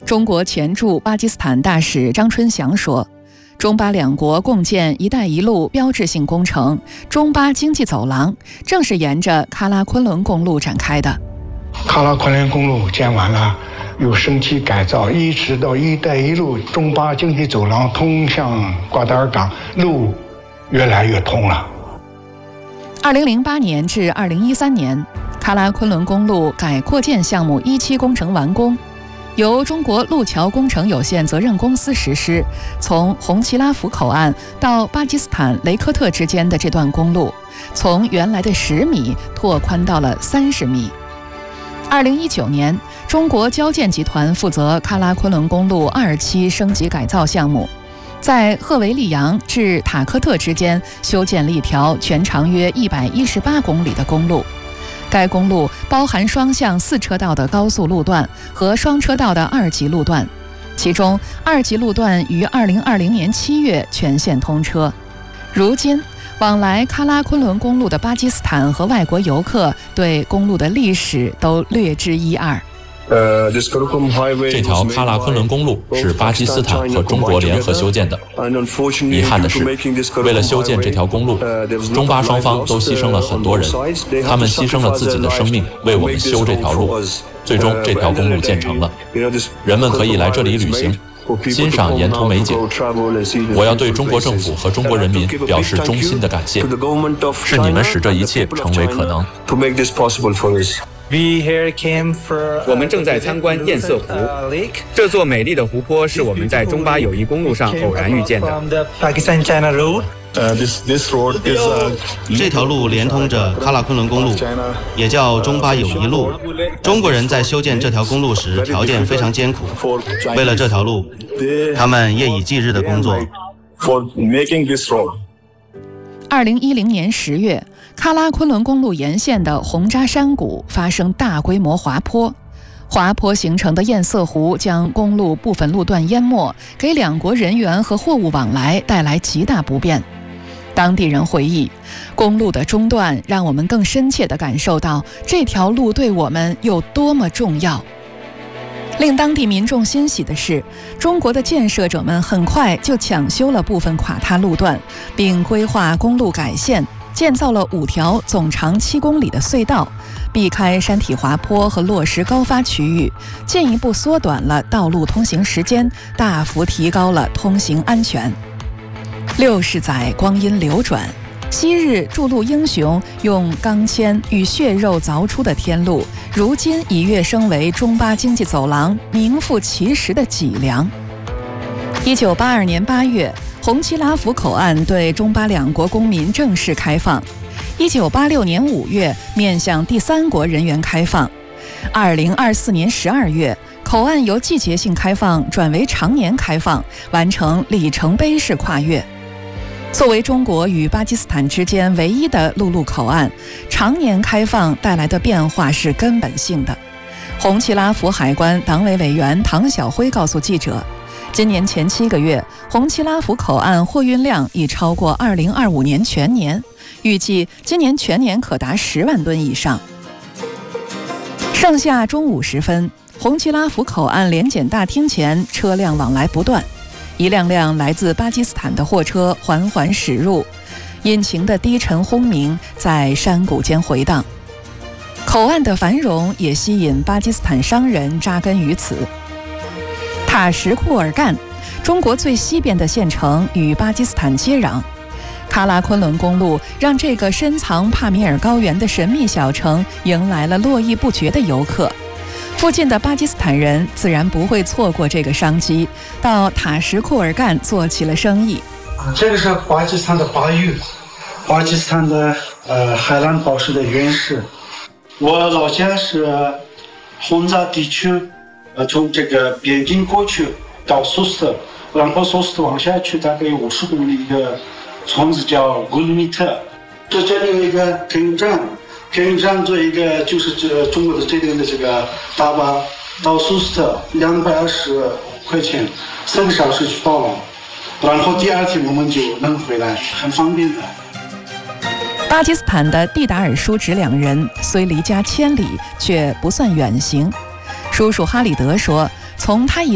中国前驻巴基斯坦大使张春祥说，中巴两国共建“一带一路”标志性工程中巴经济走廊，正是沿着喀拉昆仑公路展开的。 喀拉昆仑公路建完了，又升级改造，一直到“一带一路”中巴经济走廊通向瓜达尔港，路越来越通了。 2008年至2013年，喀拉昆仑公路改扩建项目1期工程完工。由中国路桥工程有限责任公司实施，从红旗拉福口岸到巴基斯坦雷科特之间的这段公路，从原来的10米拓宽到了30米。2019年，中国交建集团负责喀拉昆仑公路2期升级改造项目，在赫维利扬至塔科特之间修建了一条全长约118公里的公路。该公路包含双向4车道的高速路段和双车道的2级路段，其中2级路段于2020年7月全线通车。如今，往来喀拉昆仑公路的巴基斯坦和外国游客对公路的历史都略知一二。 这条喀拉昆仑公路是巴基斯坦和中国联合修建的。遗憾的是，为了修建这条公路，中巴双方都牺牲了很多人，他们牺牲了自己的生命为我们修这条路。最终，这条公路建成了，人们可以来这里旅行，欣赏沿途美景。我要对中国政府和中国人民表示衷心的感谢，是你们使这一切成为可能。 我们正在参观堰塞湖，这座美丽的湖泊是我们在中巴友谊公路上偶然遇见的。 这条路连通着喀拉昆仑公路，也叫中巴友谊路。中国人在修建这条公路时条件非常艰苦，为了这条路，他们夜以继日的工作。 2010年10月，喀拉昆仑公路沿线的红扎山谷发生大规模滑坡，滑坡形成的堰塞湖将公路部分路段淹没，给两国人员和货物往来带来极大不便。当地人回忆，公路的中断让我们更深切地感受到这条路对我们有多么重要。令当地民众欣喜的是，中国的建设者们很快就抢修了部分垮塌路段，并规划公路改线，建造了5条总长7公里的隧道，避开山体滑坡和落石高发区域，进一步缩短了道路通行时间，大幅提高了通行安全。60载光阴流转，昔日筑路英雄用钢钎与血肉凿出的天路，如今已跃升为中巴经济走廊名副其实的脊梁。1982年8月，红旗拉福口岸对中巴两国公民正式开放。1986年5月，面向第3国人员开放。2024年12月，口岸由季节性开放转为常年开放，完成里程碑式跨越。作为中国与巴基斯坦之间唯一的陆路口岸，常年开放带来的变化是根本性的。红旗拉福海关党委委员唐晓辉告诉记者，今年前7个月，红旗拉福口岸货运量已超过2025年全年，预计今年全年可达10万吨以上。盛夏中午时分，红旗拉福口岸联检大厅前车辆往来不断，一辆辆来自巴基斯坦的货车缓缓驶入，引擎的低沉轰鸣在山谷间回荡。口岸的繁荣也吸引巴基斯坦商人扎根于此。塔什库尔干，中国最西边的县城，与巴基斯坦接壤。喀拉昆仑公路让这个深藏帕米尔高原的神秘小城迎来了络绎不绝的游客。附近的巴基斯坦人自然不会错过这个商机，到塔什库尔干做起了生意。 这个是巴基斯坦的巴育，巴基斯坦的海蓝宝石的原石。我老家是红扎地区，从这个边境过去到苏斯特，然后苏斯特往下去大概有50公里一个村子叫古鲁米特。这里有一个客运站，客运站做一个就是中国的这边的这个大巴到苏斯特220块钱，3个小时就到了，然后第2天我们就能回来，很方便的。 巴基斯坦的蒂达尔叔侄2人虽离家1000里，却不算远行。叔叔哈里德说，从他